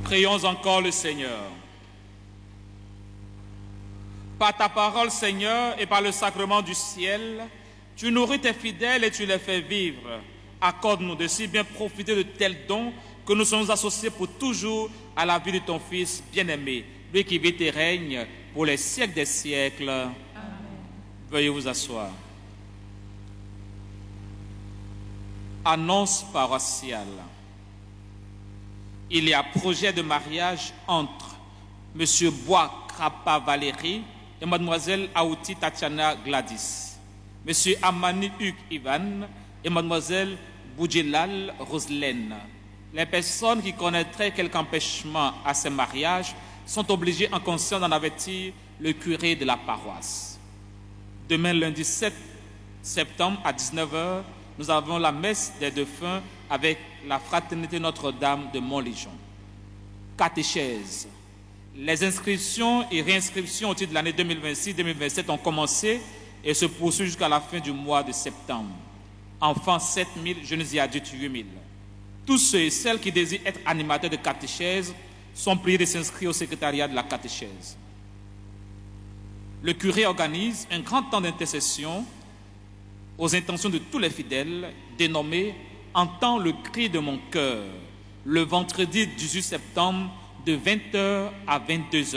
Prions encore le Seigneur. Par ta parole, Seigneur, et par le sacrement du ciel, tu nourris tes fidèles et tu les fais vivre. Accorde-nous de si bien profiter de tels dons que nous sommes associés pour toujours à la vie de ton Fils bien-aimé, lui qui vit et règne pour les siècles des siècles. Amen. Veuillez vous asseoir. Annonce paroissiale. Il y a projet de mariage entre M. Bois Krapa Valérie et Mademoiselle Aouti Tatiana Gladys, M. Amani Hugues Ivan et Mademoiselle Boudjelal Roselaine. Les personnes qui connaîtraient quelque empêchement à ces mariages sont obligées en conscience d'en avertir le curé de la paroisse. Demain, lundi 7 septembre à 19 h, nous avons la messe des défunts avec la fraternité Notre-Dame de Montlégion. Catéchèse. Les inscriptions et réinscriptions au titre de l'année 2026-2027 ont commencé et se poursuivent jusqu'à la fin du mois de septembre. Enfants 7 000, jeunes et adultes 8 000. Tous ceux et celles qui désirent être animateurs de catéchèse sont priés de s'inscrire au secrétariat de la catéchèse. Le curé organise un grand temps d'intercession aux intentions de tous les fidèles, dénommé « Entends le cri de mon cœur » le vendredi 18 septembre de 20 h à 22 h.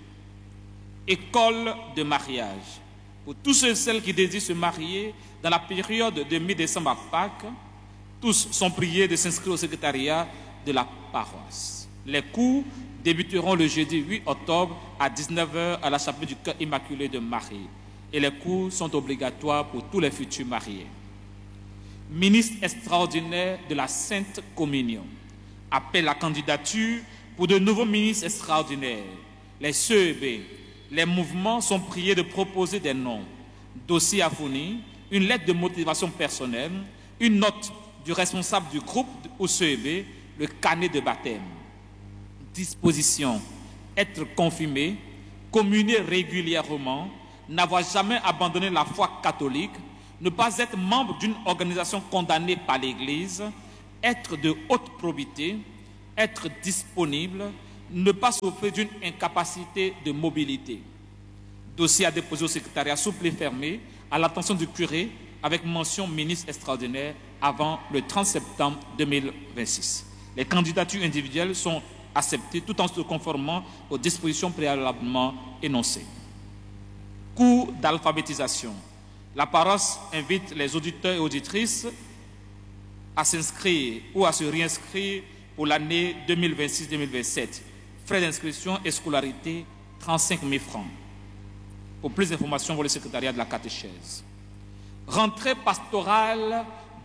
École de mariage. Pour tous ceux et celles qui désirent se marier dans la période de mi-décembre à Pâques, tous sont priés de s'inscrire au secrétariat de la paroisse. Les cours débuteront le jeudi 8 octobre à 19 h à la chapelle du Cœur Immaculé de Marie. Et les cours sont obligatoires pour tous les futurs mariés. Ministre extraordinaire de la Sainte Communion. Appelle la candidature pour de nouveaux ministres extraordinaires. Les CEB, les mouvements sont priés de proposer des noms. Dossier à fournir, une lettre de motivation personnelle, une note du responsable du groupe au CEB, le carnet de baptême. Disposition, être confirmé, communier régulièrement, n'avoir jamais abandonné la foi catholique, ne pas être membre d'une organisation condamnée par l'Église, être de haute probité, être disponible, ne pas souffrir d'une incapacité de mobilité. Dossier à déposer au secrétariat souple et fermé, à l'attention du curé, avec mention ministre extraordinaire avant le 30 septembre 2026. Les candidatures individuelles sont acceptées tout en se conformant aux dispositions préalablement énoncées. Cours d'alphabétisation. La paroisse invite les auditeurs et auditrices à s'inscrire ou à se réinscrire pour l'année 2026-2027. Frais d'inscription et scolarité, 35 000 francs. Pour plus d'informations, pour le secrétariat de la catéchèse. Rentrée pastorale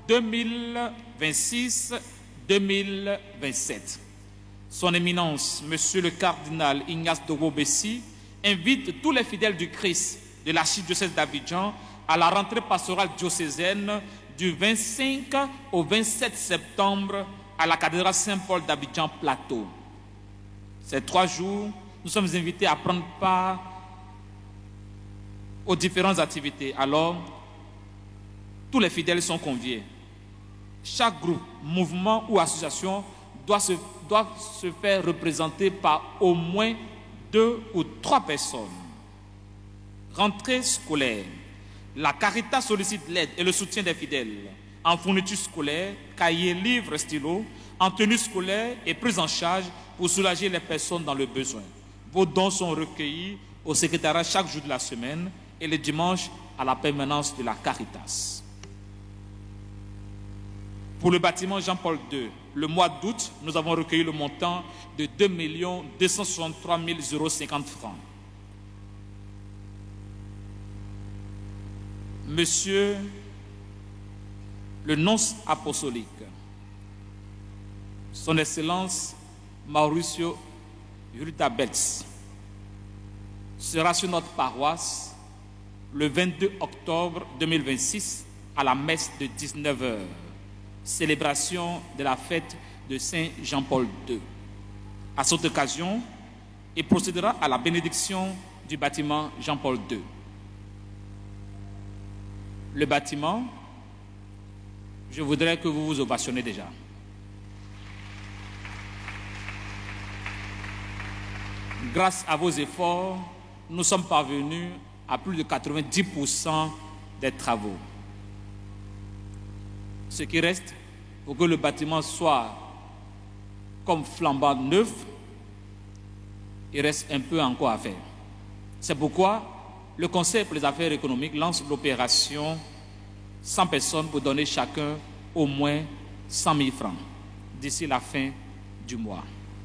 2026-2027. Son Éminence, Monsieur le cardinal Ignace de Wobessi, invite tous les fidèles du Christ de l'archidiocèse d'Abidjan à la rentrée pastorale diocésaine du 25 au 27 septembre à la cathédrale Saint-Paul d'Abidjan Plateau. Ces 3 jours, nous sommes invités à prendre part aux différentes activités. Alors, tous les fidèles sont conviés. Chaque groupe, mouvement ou association doit se faire représenter par au moins 2 ou 3 personnes. Rentrée scolaire. La Caritas sollicite l'aide et le soutien des fidèles en fourniture scolaire, cahiers, livres, stylos, en tenue scolaire et prise en charge pour soulager les personnes dans le besoin. Vos dons sont recueillis au secrétariat chaque jour de la semaine et le dimanche à la permanence de la Caritas. Pour le bâtiment Jean-Paul II, le mois d'août, nous avons recueilli le montant de 2 263 050 francs. Monsieur le nonce apostolique, Son Excellence Mauricio Hurtabels, sera sur notre paroisse le 22 octobre 2026 à la messe de 19 h, célébration de la fête de Saint Jean-Paul II. À cette occasion, il procédera à la bénédiction du bâtiment Jean-Paul II. Le bâtiment, je voudrais que vous vous ovationnez déjà. grâce à vos efforts, nous sommes parvenus à plus de 90% des travaux. Ce qui reste, pour que le bâtiment soit comme flambant neuf, il reste un peu encore à faire. C'est pourquoi le Conseil pour les affaires économiques lance l'opération 100 personnes pour donner chacun au moins 100 000 francs d'ici la fin du mois.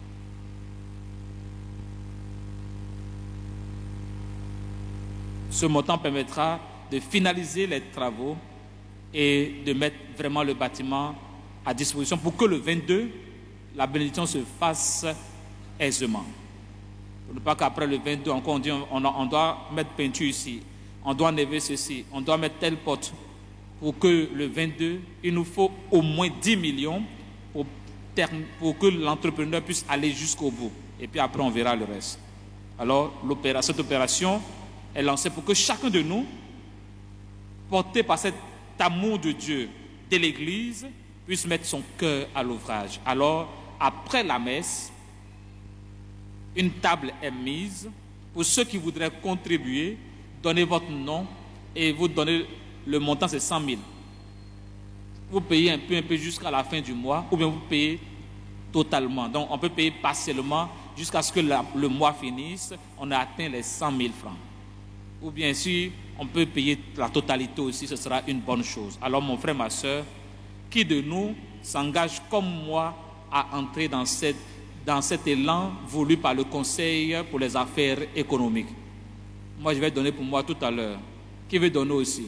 Ce montant permettra de finaliser les travaux et de mettre vraiment le bâtiment à disposition pour que le 22, la bénédiction se fasse aisément. Pour ne pas qu'après le 22, encore on dit on doit mettre peinture ici, on doit enlever ceci, on doit mettre telle porte. Pour que le 22, il nous faut au moins 10 millions pour que l'entrepreneur puisse aller jusqu'au bout. Et puis après, on verra le reste. Alors, cette opération est lancée pour que chacun de nous, porté par cet amour de Dieu, de l'Église, puisse mettre son cœur à l'ouvrage. Alors, après la messe, une table est mise pour ceux qui voudraient contribuer, donnez votre nom et vous donnez le montant, c'est 100 000. Vous payez un peu jusqu'à la fin du mois, ou bien vous payez totalement. Donc, on peut payer partiellement jusqu'à ce que le mois finisse, on a atteint les 100 000 francs. Ou bien si on peut payer la totalité aussi, ce sera une bonne chose. Alors, mon frère, ma soeur, qui de nous s'engage comme moi à entrer dans cet élan voulu par le Conseil pour les affaires économiques? Moi, je vais donner pour moi tout à l'heure. Qui veut donner aussi?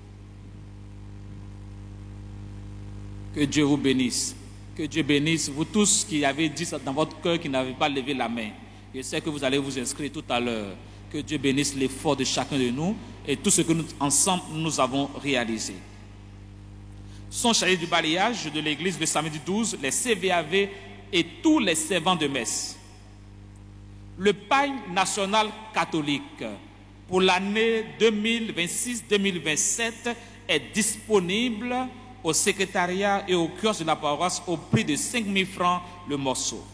Que Dieu vous bénisse. Que Dieu bénisse vous tous qui avez dit ça dans votre cœur, qui n'avez pas levé la main. Je sais que vous allez vous inscrire tout à l'heure. Que Dieu bénisse l'effort de chacun de nous et tout ce que nous, ensemble, nous avons réalisé. Sont chargés du balayage de l'église le samedi 12, les CVAV et tous les servants de messe. Le pagne national catholique pour l'année 2026-2027 est disponible au secrétariat et au kiosque de la paroisse au prix de 5 000 francs le morceau.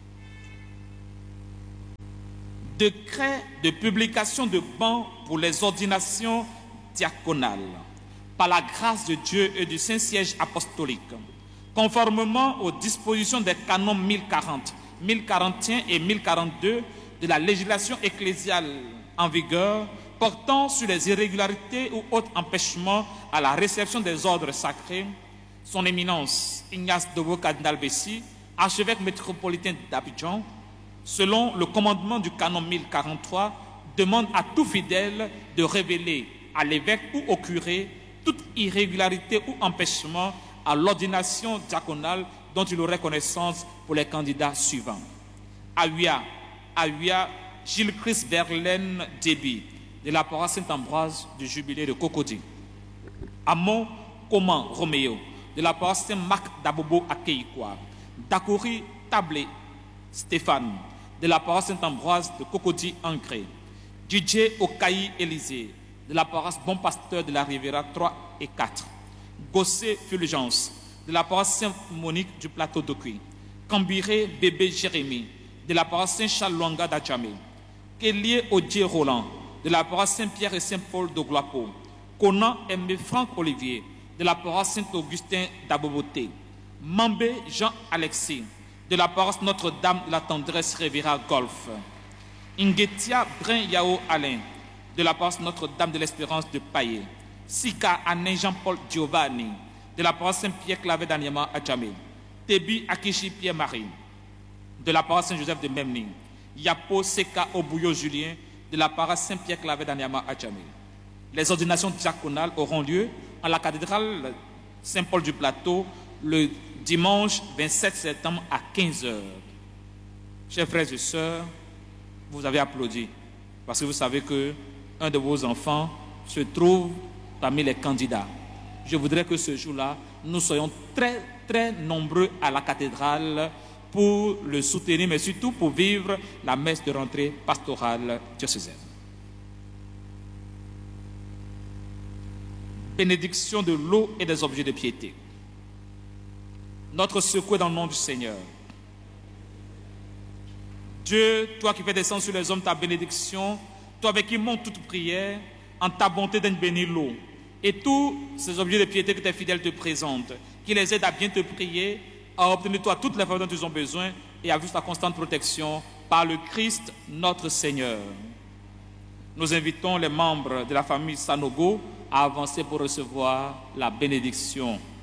Décret de publication de bans pour les ordinations diaconales par la grâce de Dieu et du Saint-Siège apostolique, conformément aux dispositions des canons 1040, 1041 et 1042 de la législation ecclésiale en vigueur portant sur les irrégularités ou autres empêchements à la réception des ordres sacrés, son éminence Ignace Dobo Cardinal Bessi, archevêque métropolitain d'Abidjan, selon le commandement du canon 1043, demande à tout fidèle de révéler à l'évêque ou au curé toute irrégularité ou empêchement à l'ordination diaconale dont il aurait connaissance pour les candidats suivants. Awia Gilles Christ Verlaine Déby, de la paroisse Saint-Ambroise du Jubilé de Cocody. Amon Coman Roméo, de la paroisse Saint-Marc d'Abobo à Keikwa. Dakouri Tablé Stéphane, de la paroisse Saint-Ambroise de Cocody Ancré. DJ Okaï Élysée, de la paroisse Bon Pasteur de la Riviera 3 et 4. Gossé Fulgence, de la paroisse Saint-Monique du Plateau d'Okui. Cambiré Bébé Jérémie, de la paroisse Saint-Charles-Luanga d'Adjamé. Kélié Odier Roland, de la paroisse Saint-Pierre et Saint-Paul de Gloapo. Conan Aimé Franck Olivier, de la paroisse Saint-Augustin d'Aboboté. Mambé Jean-Alexis, de la paroisse Notre-Dame de la Tendresse Riviera Golfe. Ingetia Brin Yao Alain, de la paroisse Notre-Dame de l'Espérance de Paillé. Sika Ané Jean-Paul Giovanni, de la paroisse Saint-Pierre Clavé d'Anyama à Djamé. Tebi Akishi Pierre-Marie, de la paroisse Saint-Joseph de Memling. Yapo Seka Obouyo Julien, de la paroisse Saint-Pierre Clavé d'Anyama à Djamé. Les ordinations diaconales auront lieu à la cathédrale Saint-Paul du Plateau le dimanche 27 septembre à 15 h. Chers frères et sœurs, vous avez applaudi parce que vous savez qu'un de vos enfants se trouve parmi les candidats. Je voudrais que ce jour-là, nous soyons très, très nombreux à la cathédrale pour le soutenir, mais surtout pour vivre la messe de rentrée pastorale diocésaine. Bénédiction de l'eau et des objets de piété. Notre secours dans le nom du Seigneur. Dieu, toi qui fais descendre sur les hommes ta bénédiction, toi avec qui monte toute prière, en ta bonté donne bénir l'eau. Et tous ces objets de piété que tes fidèles te présentent, qui les aident à bien te prier, à obtenir toi toutes les faveurs dont ils ont besoin et à vivre ta constante protection par le Christ notre Seigneur. Nous invitons les membres de la famille Sanogo à avancer pour recevoir la bénédiction.